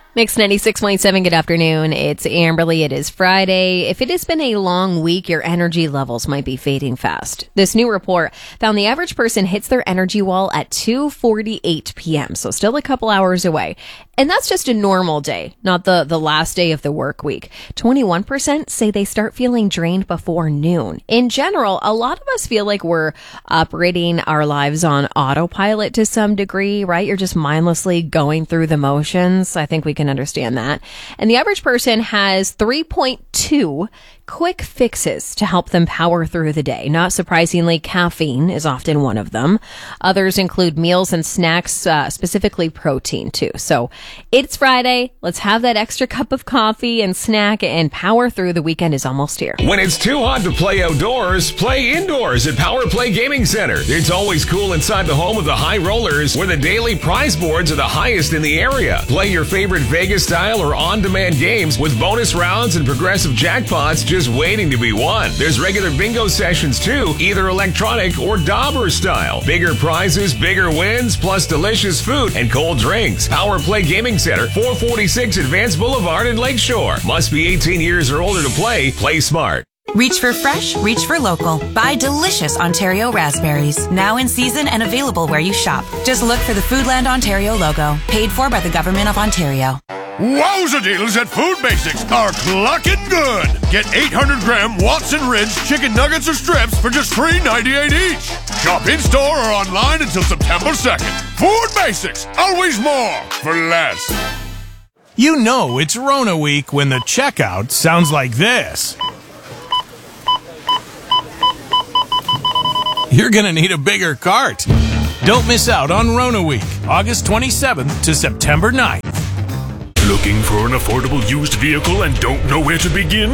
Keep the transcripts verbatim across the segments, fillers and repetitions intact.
Mix ninety-six point seven, good afternoon. It's Amberly. It is Friday. If it has been a long week, your energy levels might be fading fast. This new report found the average person hits their energy wall at two forty-eight p.m., so still a couple hours away. And that's just a normal day, not the, the last day of the work week. twenty-one percent say they start feeling drained before noon. In general, a lot of us feel like we're operating our lives on autopilot to some degree, right? You're just mindlessly going through the motions. I think we can understand that. And the average person has three point two quick fixes to help them power through the day. Not surprisingly, caffeine is often one of them. Others include meals and snacks, uh, specifically protein too. So it's Friday. Let's have that extra cup of coffee and snack and power through. The weekend is almost here. When it's too hot to play outdoors, play indoors at Power Play Gaming Center. It's always cool inside the home of the High Rollers, where the daily prize boards are the highest in the area. Play your favorite Vegas style or on-demand games with bonus rounds and progressive jackpots just waiting to be won. There's regular bingo sessions too, either electronic or Dauber style. Bigger prizes, bigger wins, plus delicious food and cold drinks. Power Play Gaming Center, four forty-six Advance Boulevard in Lakeshore. Must be eighteen years or older to play. Play smart. Reach for fresh, reach for local. Buy delicious Ontario raspberries. Now in season and available where you shop. Just look for the Foodland Ontario logo. Paid for by the Government of Ontario. Wowza deals at Food Basics are clocking good. Get eight hundred gram Watson Ridge chicken nuggets or strips for just three ninety-eight each. Shop in-store or online until September second. Food Basics, always more for less. You know it's Rona week when the checkout sounds like this. You're gonna need a bigger cart. Don't miss out on Rona week, August twenty-seventh to September ninth. Looking for an affordable used vehicle and don't know where to begin?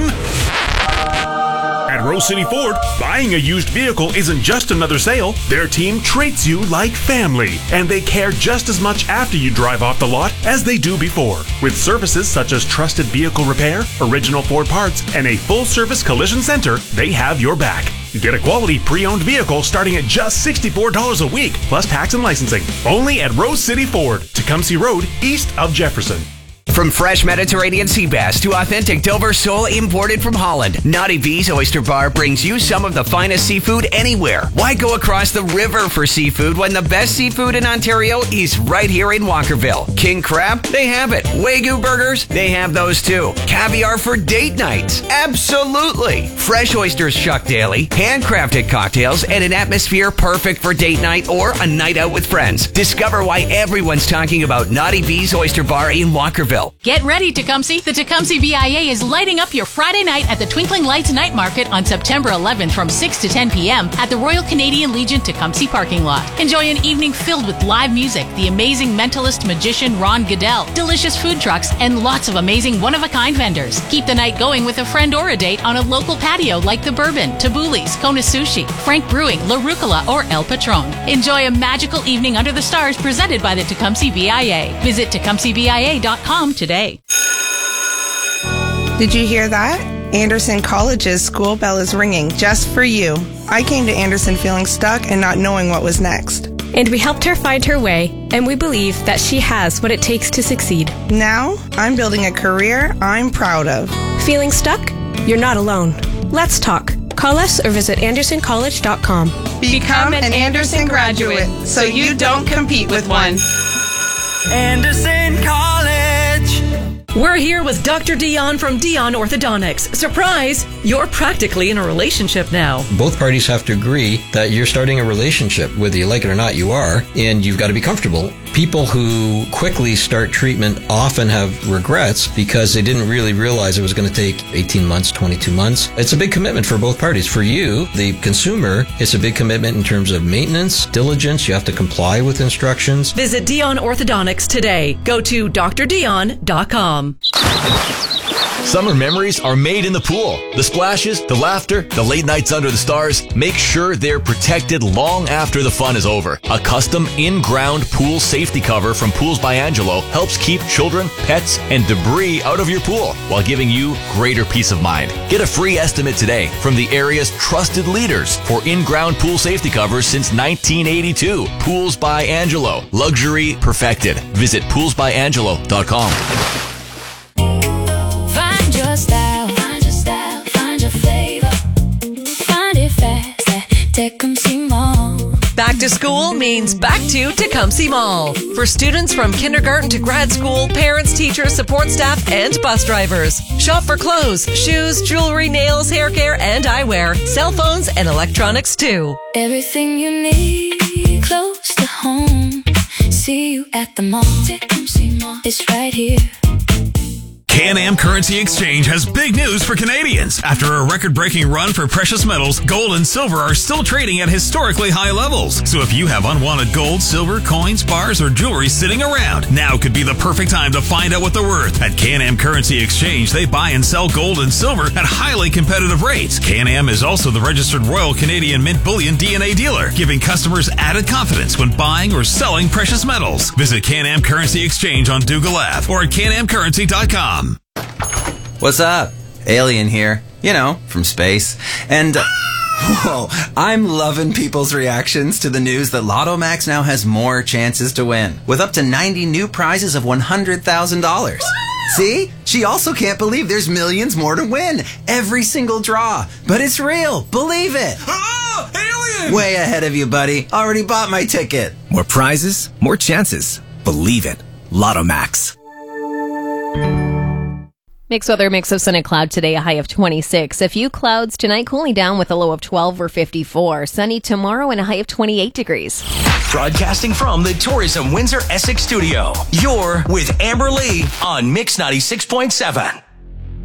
At Rose City Ford, buying a used vehicle isn't just another sale. Their team treats you like family, and they care just as much after you drive off the lot as they do before. With services such as trusted vehicle repair, original Ford parts, and a full-service collision center, they have your back. Get a quality pre-owned vehicle starting at just sixty-four dollars a week, plus tax and licensing. Only at Rose City Ford, Tecumseh Road, east of Jefferson. From fresh Mediterranean sea bass to authentic Dover sole imported from Holland, Naughty V's Oyster Bar brings you some of the finest seafood anywhere. Why go across the river for seafood when the best seafood in Ontario is right here in Walkerville? King crab? They have it. Wagyu burgers? They have those too. Caviar for date nights? Absolutely. Fresh oysters shucked daily, handcrafted cocktails, and an atmosphere perfect for date night or a night out with friends. Discover why everyone's talking about Naughty V's Oyster Bar in Walkerville. Get ready, Tecumseh. The Tecumseh V I A is lighting up your Friday night at the Twinkling Lights Night Market on September eleventh from six to ten p.m. at the Royal Canadian Legion Tecumseh parking lot. Enjoy an evening filled with live music, the amazing mentalist magician Ron Goodell, delicious food trucks, and lots of amazing one-of-a-kind vendors. Keep the night going with a friend or a date on a local patio like The Bourbon, Tabuli's, Kona Sushi, Frank Brewing, La Rucola, or El Patron. Enjoy a magical evening under the stars presented by the Tecumseh V I A. Visit Tecumseh V I A dot com today. Did you hear that? Anderson College's school bell is ringing just for you. I came to Anderson feeling stuck and not knowing what was next. And we helped her find her way, and we believe that she has what it takes to succeed. Now, I'm building a career I'm proud of. Feeling stuck? You're not alone. Let's talk. Call us or visit Anderson College dot com. Become an Anderson graduate so you don't compete with one. Anderson College. We're here with Doctor Dion from Dion Orthodontics. Surprise! You're practically in a relationship now. Both parties have to agree that you're starting a relationship. Whether you like it or not, you are, and you've got to be comfortable. People who quickly start treatment often have regrets because they didn't really realize it was going to take eighteen months, twenty-two months. It's a big commitment for both parties. For you, the consumer, it's a big commitment in terms of maintenance, diligence. You have to comply with instructions. Visit Dion Orthodontics today. Go to D R Dion dot com. Summer memories are made in the pool. The splashes, the laughter, the late nights under the stars. Make sure they're protected long after the fun is over. A custom in-ground pool safety cover from Pools by Angelo helps keep children, pets, and debris out of your pool while giving you greater peace of mind. Get a free estimate today from the area's trusted leaders for in-ground pool safety covers since nineteen eighty-two. Pools by Angelo. Luxury perfected. Visit pools by angelo dot com. your style, find your style, find your flavor. Find it fast at Tecumseh Mall. Back to school means back to Tecumseh Mall. For students from kindergarten to grad school, parents, teachers, support staff, and bus drivers. Shop for clothes, shoes, jewelry, nails, hair care, and eyewear. Cell phones and electronics too. Everything you need close to home. See you at the mall. Tecumseh Mall. It's right here. Can-Am Currency Exchange has big news for Canadians. After a record-breaking run for precious metals, gold and silver are still trading at historically high levels. So if you have unwanted gold, silver, coins, bars, or jewelry sitting around, now could be the perfect time to find out what they're worth. At Can-Am Currency Exchange, they buy and sell gold and silver at highly competitive rates. Can-Am is also the registered Royal Canadian Mint Bullion D N A dealer, giving customers added confidence when buying or selling precious metals. Visit Can-Am Currency Exchange on Dougal Ave or at can am currency dot com. What's up? Alien here. You know, from space. And, uh, whoa, I'm loving people's reactions to the news that Lotto Max now has more chances to win, with up to ninety new prizes of one hundred thousand dollars. See? She also can't believe there's millions more to win. Every single draw. But it's real. Believe it. Oh, alien! Way ahead of you, buddy. Already bought my ticket. More prizes, more chances. Believe it. Lotto Max. Mixed weather, mix of sun and cloud today, a high of twenty-six. A few clouds tonight, cooling down with a low of twelve or fifty-four. Sunny tomorrow and a high of twenty-eight degrees. Broadcasting from the Tourism Windsor Essex studio, you're with Amber Lee on Mix ninety-six point seven.